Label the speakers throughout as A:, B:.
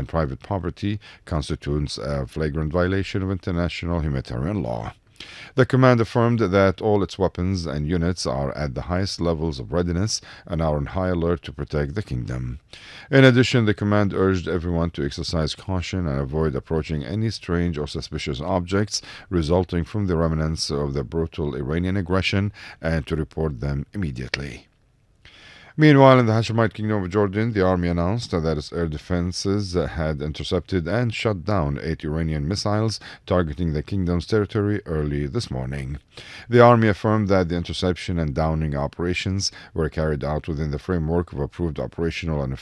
A: private property constitutes a flagrant violation of international humanitarian law. The command affirmed that all its weapons and units are at the highest levels of readiness and are on high alert to protect the kingdom. In addition, the command urged everyone to exercise caution and avoid approaching any strange or suspicious objects resulting from the remnants of the brutal Iranian aggression and to report them immediately. Meanwhile, in the Hashemite Kingdom of Jordan, the army announced that its air defenses had intercepted and shot down 8 Iranian missiles targeting the kingdom's territory early this morning. The army affirmed that the interception and downing operations were carried out within the framework of approved operational and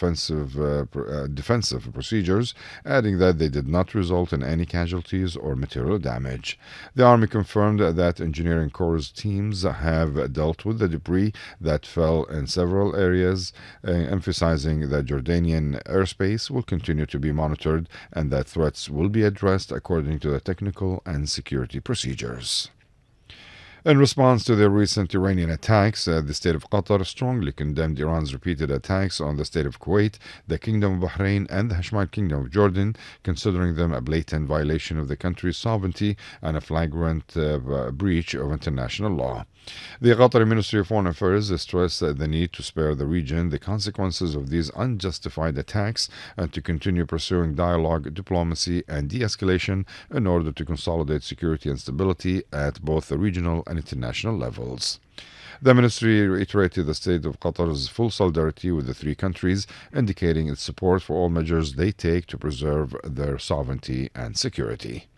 A: defensive procedures, adding that they did not result in any casualties or material damage. The army confirmed that engineering corps teams have dealt with the debris that fell in several areas, emphasizing that Jordanian airspace will continue to be monitored and that threats will be addressed according to the technical and security procedures. In response to the recent Iranian attacks, the state of Qatar strongly condemned Iran's repeated attacks on the state of Kuwait, the Kingdom of Bahrain, and the Hashemite Kingdom of Jordan, considering them a blatant violation of the country's sovereignty and a flagrant breach of international law. The Qatari Ministry of Foreign Affairs stressed the need to spare the region the consequences of these unjustified attacks and to continue pursuing dialogue, diplomacy, and de-escalation in order to consolidate security and stability at both the regional and international levels. The ministry reiterated the state of Qatar's full solidarity with the 3 countries, indicating its support for all measures they take to preserve their sovereignty and security.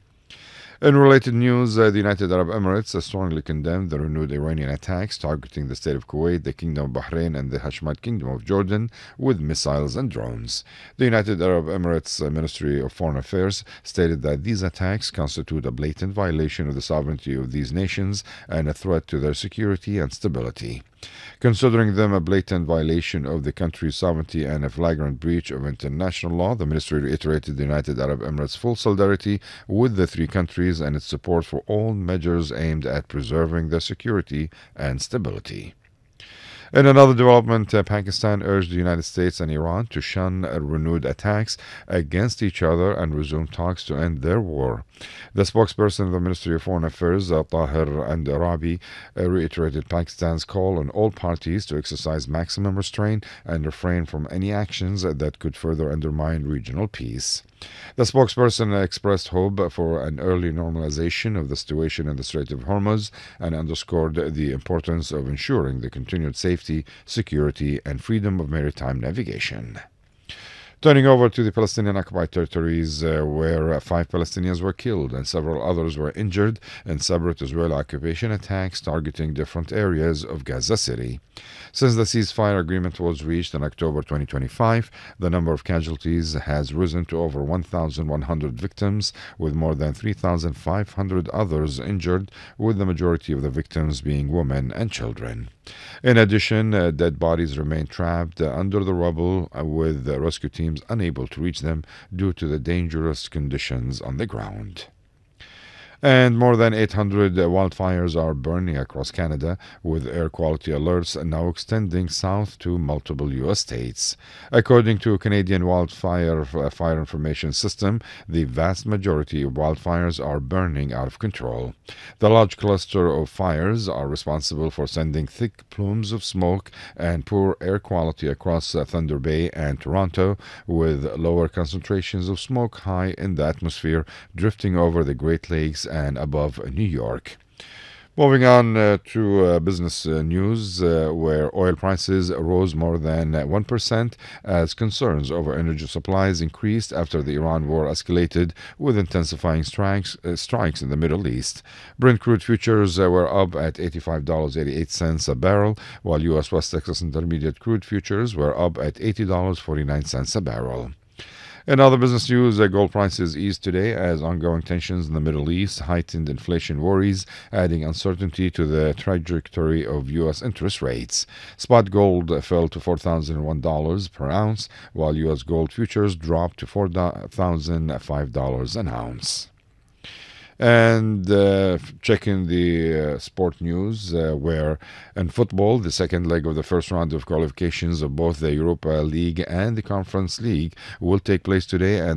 A: In related news, the United Arab Emirates strongly condemned the renewed Iranian attacks targeting the state of Kuwait, the Kingdom of Bahrain, and the Hashemite Kingdom of Jordan with missiles and drones. The United Arab Emirates Ministry of Foreign Affairs stated that these attacks constitute a blatant violation of the sovereignty of these nations and a threat to their security and stability. Considering them a blatant violation of the country's sovereignty and a flagrant breach of international law, the ministry reiterated the United Arab Emirates' full solidarity with the 3 countries and its support for all measures aimed at preserving their security and stability. In another development, Pakistan urged the United States and Iran to shun renewed attacks against each other and resume talks to end their war. The spokesperson of the Ministry of Foreign Affairs, Tahir Andarabi, reiterated Pakistan's call on all parties to exercise maximum restraint and refrain from any actions that could further undermine regional peace. The spokesperson expressed hope for an early normalization of the situation in the Strait of Hormuz and underscored the importance of ensuring the continued safety, security, and freedom of maritime navigation. Turning over to the Palestinian occupied territories, where 5 Palestinians were killed and several others were injured in separate Israeli occupation attacks targeting different areas of Gaza City. Since the ceasefire agreement was reached in October 2025, the number of casualties has risen to over 1,100 victims, with more than 3,500 others injured, with the majority of the victims being women and children. In addition, dead bodies remain trapped under the rubble, with rescue teams unable to reach them due to the dangerous conditions on the ground. And more than 800 wildfires are burning across Canada, with air quality alerts now extending south to multiple U.S. states. According to Canadian Wildfire Fire Information System, the vast majority of wildfires are burning out of control. The large cluster of fires are responsible for sending thick plumes of smoke and poor air quality across Thunder Bay and Toronto, with lower concentrations of smoke high in the atmosphere drifting over the Great Lakes and above New York. Moving on to business news, where oil prices rose more than 1% as concerns over energy supplies increased after the Iran war escalated, with intensifying strikes in the Middle East. Brent crude futures were up at $85.88 a barrel, while U.S. West Texas Intermediate crude futures were up at $80.49 a barrel. In other business news, gold prices eased today as ongoing tensions in the Middle East heightened inflation worries, adding uncertainty to the trajectory of U.S. interest rates. Spot gold fell to $4,001 per ounce, while U.S. gold futures dropped to $4,005 an ounce. And checking the sport news, where in football, the second leg of the first round of qualifications of both the Europa League and the Conference League will take place today, and